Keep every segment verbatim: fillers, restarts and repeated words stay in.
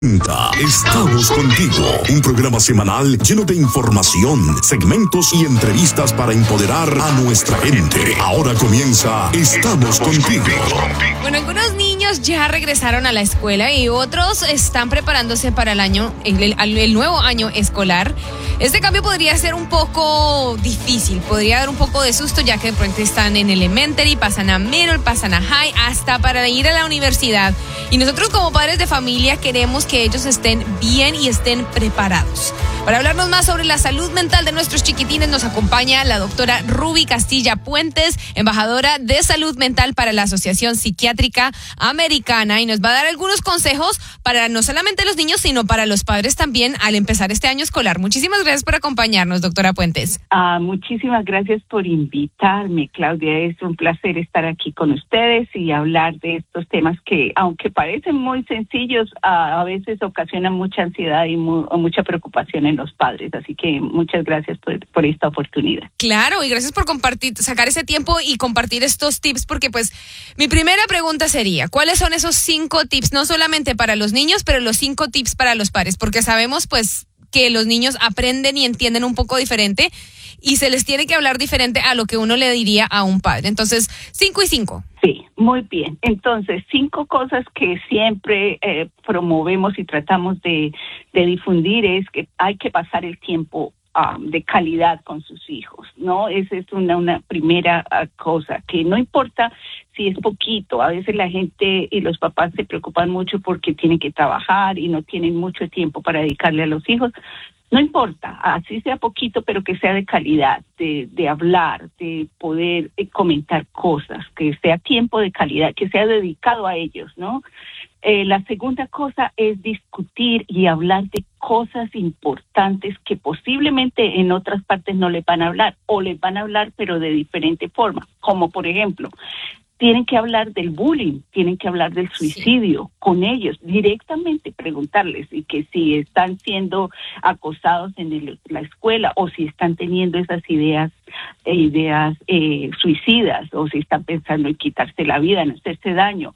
Estamos contigo, un programa semanal lleno de información, segmentos y entrevistas para empoderar a nuestra gente. Ahora comienza Estamos contigo. Bueno, algunos niños ya regresaron a la escuela y otros están preparándose para el año, el, el, el nuevo año escolar. Este cambio podría ser un poco difícil, podría dar un poco de susto, ya que de pronto están en elementary, pasan a middle, pasan a high, hasta para ir a la universidad. Y nosotros como padres de familia queremos que ellos estén bien y estén preparados. Para hablarnos más sobre la salud mental de nuestros chiquitines nos acompaña la doctora Ruby Castilla Puentes, embajadora de salud mental para la Asociación Psiquiátrica Americana, y nos va a dar algunos consejos para no solamente los niños, sino para los padres también al empezar este año escolar. Muchísimas gracias por acompañarnos, doctora Puentes. Ah, muchísimas gracias por invitarme, Claudia. Es un placer estar aquí con ustedes y hablar de estos temas que, aunque parecen muy sencillos, a, a veces ocasionan mucha ansiedad y mu- mucha preocupación en los padres. Así que muchas gracias por, por esta oportunidad. Claro, y gracias por compartir, sacar ese tiempo y compartir estos tips, porque pues mi primera pregunta sería, ¿cuáles son esos cinco tips, no solamente para los niños, pero los cinco tips para los padres? Porque sabemos pues que los niños aprenden y entienden un poco diferente y se les tiene que hablar diferente a lo que uno le diría a un padre. Entonces, cinco y cinco. Sí, muy bien. Entonces, cinco cosas que siempre eh, promovemos y tratamos de, de difundir es que hay que pasar el tiempo um, de calidad con sus hijos, ¿no? Esa es una, una primera uh, cosa, que no importa si es poquito. A veces la gente y los papás se preocupan mucho porque tienen que trabajar y no tienen mucho tiempo para dedicarle a los hijos. No importa, así sea poquito, pero que sea de calidad, de, de hablar, de poder eh, comentar cosas, que sea tiempo de calidad, que sea dedicado a ellos, ¿no? Eh, la segunda cosa es discutir y hablar de cosas importantes que posiblemente en otras partes no les van a hablar, o les van a hablar pero de diferente forma, como por ejemplo, tienen que hablar del bullying, tienen que hablar del suicidio sí. con ellos, directamente preguntarles y que si están siendo acosados en el, la escuela o si están teniendo esas ideas, eh, ideas eh, suicidas o si están pensando en quitarse la vida, en hacerse daño.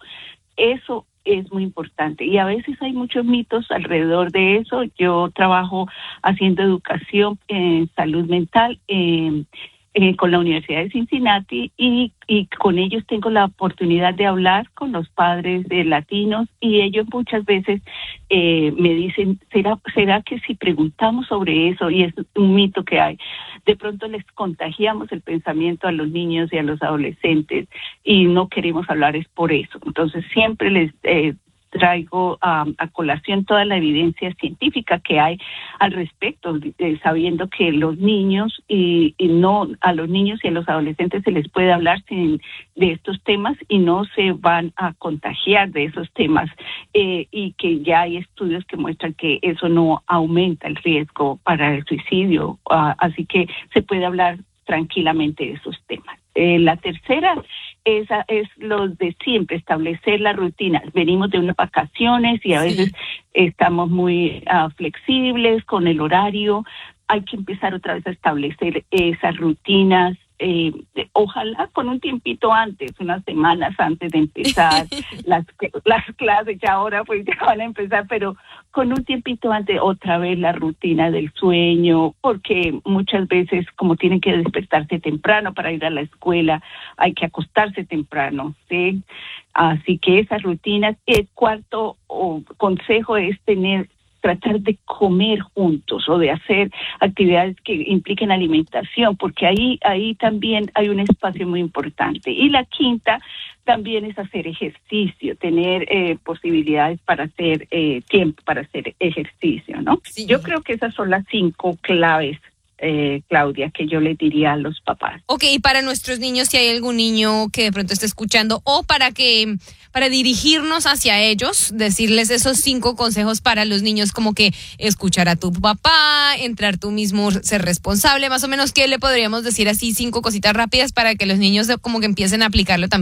Eso es muy importante y a veces hay muchos mitos alrededor de eso. Yo trabajo haciendo educación en salud mental eh, Eh, con la Universidad de Cincinnati y, y con ellos tengo la oportunidad de hablar con los padres de latinos y ellos muchas veces eh, me dicen, ¿será, será que si preguntamos sobre eso, y es un mito que hay, de pronto les contagiamos el pensamiento a los niños y a los adolescentes y no queremos hablar es por eso? Entonces siempre les eh, traigo um, a colación toda la evidencia científica que hay al respecto, eh, sabiendo que los niños y, y no a los niños y a los adolescentes se les puede hablar sin, de estos temas y no se van a contagiar de esos temas eh, y que ya hay estudios que muestran que eso no aumenta el riesgo para el suicidio, uh, así que se puede hablar tranquilamente de esos temas. Eh, la tercera es, es lo de siempre, establecer la rutina. Venimos de unas vacaciones y a veces sí. estamos muy uh, flexibles con el horario. Hay que empezar otra vez a establecer esas rutinas. Eh, ojalá con un tiempito antes, unas semanas antes de empezar las, las clases, ya ahora pues ya van a empezar, pero con un tiempito antes otra vez la rutina del sueño, porque muchas veces como tienen que despertarse temprano para ir a la escuela, hay que acostarse temprano, ¿sí? Así que esas rutinas. El cuarto oh, consejo es tener tratar de comer juntos o de hacer actividades que impliquen alimentación, porque ahí ahí también hay un espacio muy importante. Y la quinta también es hacer ejercicio, tener eh, posibilidades para hacer eh, tiempo para hacer ejercicio, ¿no? Sí. Yo creo que esas son las cinco claves, Eh, Claudia, que yo le diría a los papás. Ok, y para nuestros niños, si hay algún niño que de pronto esté escuchando, o para que, para dirigirnos hacia ellos, decirles esos cinco consejos para los niños, como que escuchar a tu papá, entrar tú mismo, ser responsable, más o menos, ¿qué le podríamos decir así, cinco cositas rápidas para que los niños como que empiecen a aplicarlo también?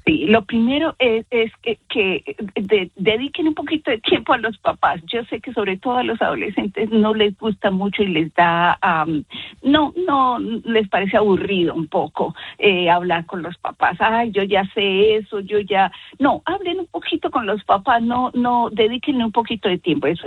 Sí, lo primero es, es que, que de, dediquen un poquito de tiempo a los papás. Yo sé que sobre todo a los adolescentes no les gusta mucho y les da, um, no, no, les parece aburrido un poco eh, hablar con los papás. Ay, yo ya sé eso, yo ya... No, hablen un poquito con los papás, no, no, dedíquenle un poquito de tiempo. Eso